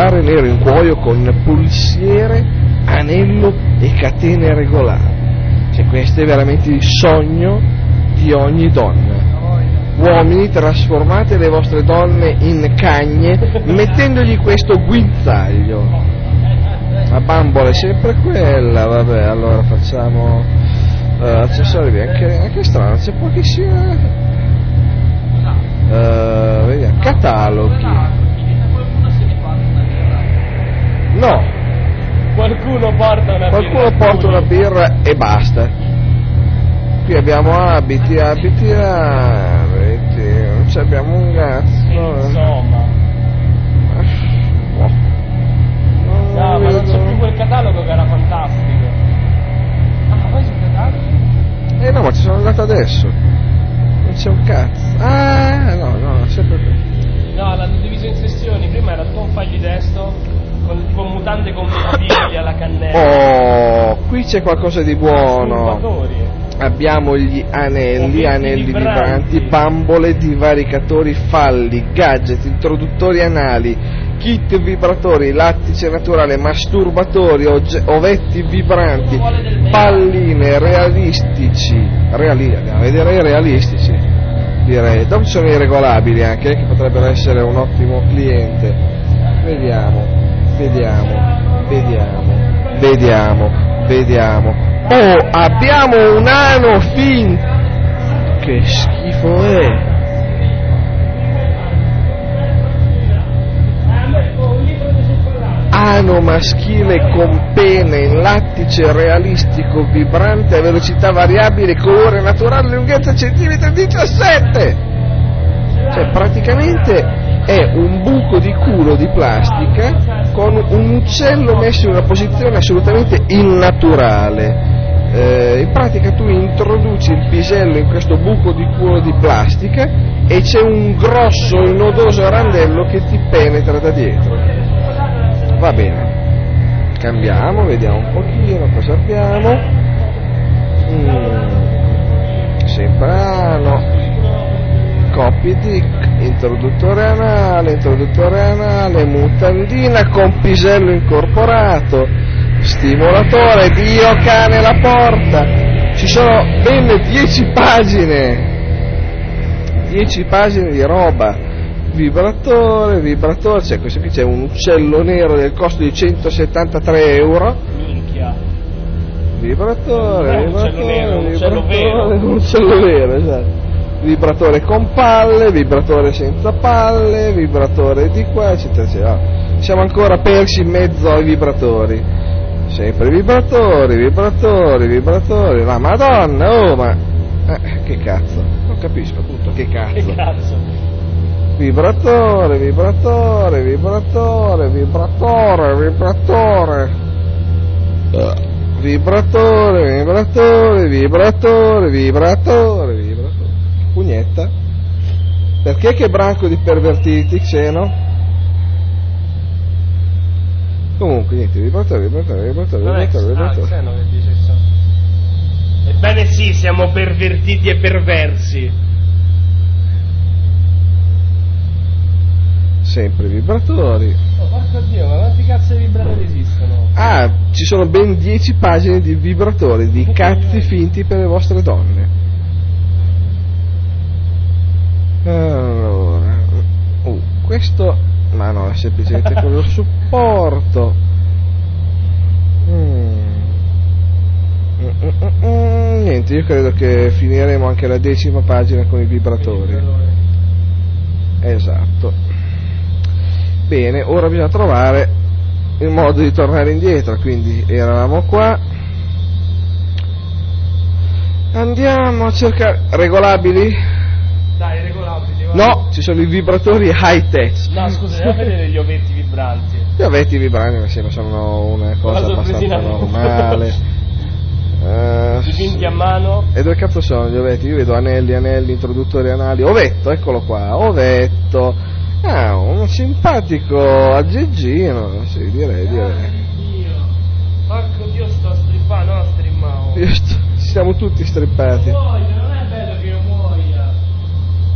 cellulare nero in cuoio con pulsiere, anello e catene regolari. Cioè, questo è veramente il sogno di ogni donna. Uomini, trasformate le vostre donne in cagne mettendogli questo guinzaglio. La bambola è sempre quella, vabbè, allora facciamo accessori, anche strano, c'è pochissima. Vediamo, cataloghi. No, Qualcuno porta una birra e basta. Qui abbiamo abiti, non ci abbiamo un cazzo. Insomma. No, ma non c'è più quel catalogo che era fantastico. Ah, poi sul catalogo? No, ma ci sono andato adesso. Non c'è un cazzo. Ah, no, sempre qui. No, l'hanno diviso in sessioni. Prima era tutto un file di testo con tipo mutande compatibili alla cannella. Oh, qui c'è qualcosa di buono. Abbiamo gli anelli vibranti, bambole, divaricatori, falli, gadget, introduttori anali, kit vibratori, lattice naturale, masturbatori, ovetti vibranti, palline realistici, andiamo a vedere i realistici, direi. Dopo ci sono i regolabili anche, che potrebbero essere un ottimo cliente. Vediamo. Oh, abbiamo un ano finto. Che schifo è. Ano maschile con pene in lattice realistico vibrante a velocità variabile, colore naturale, lunghezza centimetro 17. Cioè praticamente è un buco di culo di plastica con un uccello messo in una posizione assolutamente innaturale. In pratica tu introduci il pisello in questo buco di culo di plastica e c'è un grosso nodoso randello che ti penetra da dietro. Va bene, cambiamo, vediamo un pochino cosa abbiamo. Sembrano copy dick, introduttore anale, mutandina con pisello incorporato, stimolatore, Dio cane la porta. Ci sono ben 10 pagine di roba. Vibratore, cioè questo qui c'è un uccello nero del costo di 173 euro. Minchia. Vibratore, un uccello vero, esatto. Vibratore con palle, vibratore senza palle, vibratore di qua, eccetera, eccetera. Siamo ancora persi in mezzo ai vibratori. Sempre vibratori. La Madonna, oh, ma che cazzo? Non capisco tutto, che cazzo? Che cazzo? Vibratore. Pugnetta. Perché che branco di pervertiti, Xeno? Comunque niente, vibratore. Xeno che dice so. Ebbene sì, siamo pervertiti e perversi. Sempre vibratori. Oh, porco Dio, ma quanti cazzo di vibratori esistono? Ah, ci sono ben 10 pagine di vibratori, di cazzi finti per le vostre donne. Allora, questo, ma no, è semplicemente con lo supporto. Niente, io credo che finiremo anche la 10ª pagina con i vibratori. Esatto. Bene, ora bisogna trovare il modo di tornare indietro, quindi eravamo qua. Andiamo a cercare regolabili. Dai, regolabili. No, ci sono i vibratori high tech. No, scusa, andiamo a vedere gli ovetti vibranti. Gli ovetti vibranti mi sembra sono una cosa abbastanza normale. Dipinti a mano. E dove cazzo sono gli ovetti? Io vedo anelli, introduttori anali. Ovetto, eccolo qua, ovetto. Ah, un simpatico aggeggino, sì, direi. Dio. Porco Dio, sto strippando, no, strimmavo. Siamo tutti strippati.